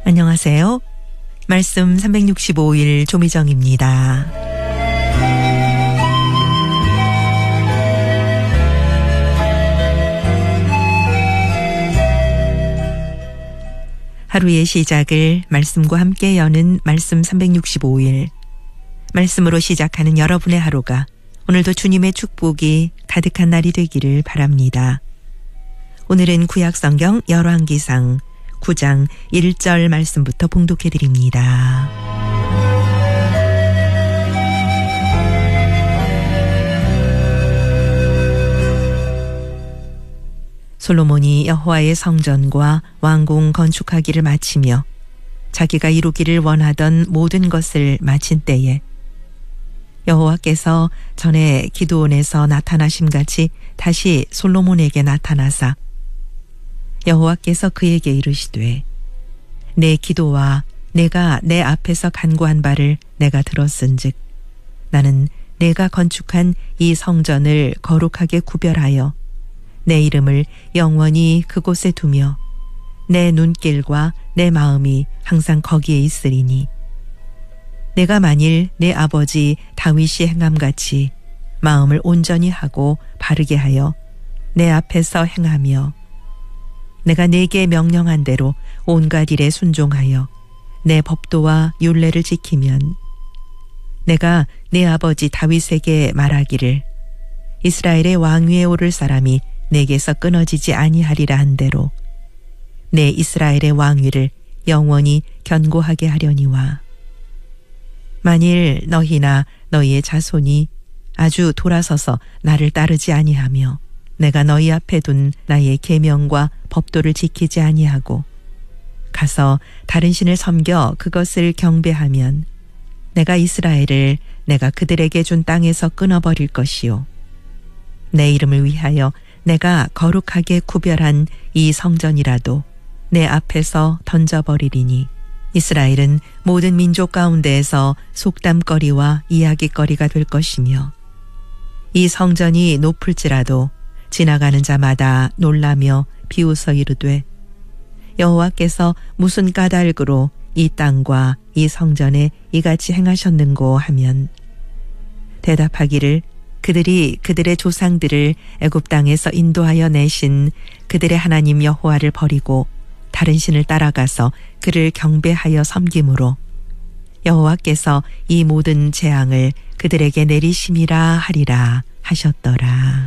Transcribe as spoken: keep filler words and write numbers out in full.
안녕하세요. 말씀 삼백육십오 일 조미정입니다. 하루의 시작을 말씀과 함께 여는 말씀 삼백육십오 일. 말씀으로 시작하는 여러분의 하루가 오늘도 주님의 축복이 가득한 날이 되기를 바랍니다. 오늘은 구약성경 열왕기상 구 장 일 절 말씀부터 봉독해 드립니다. 솔로몬이 여호와의 성전과 왕궁 건축하기를 마치며 자기가 이루기를 원하던 모든 것을 마친 때에 여호와께서 전에 기드온에서 나타나심같이 다시 솔로몬에게 나타나사 여호와께서 그에게 이르시되 내 기도와 내가 내 앞에서 간구한 바를 내가 들었은즉 나는 내가 건축한 이 성전을 거룩하게 구별하여 내 이름을 영원히 그곳에 두며 내 눈길과 내 마음이 항상 거기에 있으리니 내가 만일 내 아버지 다윗이 행함같이 마음을 온전히 하고 바르게 하여 내 앞에서 행하며 내가 네게 명령한 대로 온갖 일에 순종하여 내 법도와 율례를 지키면 내가 내 아버지 다윗에게 말하기를 이스라엘의 왕위에 오를 사람이 내게서 끊어지지 아니하리라 한 대로 내 이스라엘의 왕위를 영원히 견고하게 하려니와 만일 너희나 너희의 자손이 아주 돌아서서 나를 따르지 아니하며 내가 너희 앞에 둔 나의 계명과 법도를 지키지 아니하고 가서 다른 신을 섬겨 그것을 경배하면 내가 이스라엘을 내가 그들에게 준 땅에서 끊어버릴 것이요 내 이름을 위하여 내가 거룩하게 구별한 이 성전이라도 내 앞에서 던져버리리니 이스라엘은 모든 민족 가운데에서 속담거리와 이야기거리가 될 것이며 이 성전이 높을지라도 지나가는 자마다 놀라며 비웃어 이르되 여호와께서 무슨 까닭으로 이 땅과 이 성전에 이같이 행하셨는고 하면 대답하기를 그들이 그들의 조상들을 애굽 땅에서 인도하여 내신 그들의 하나님 여호와를 버리고 다른 신을 따라가서 그를 경배하여 섬김으로 여호와께서 이 모든 재앙을 그들에게 내리심이라 하리라 하셨더라.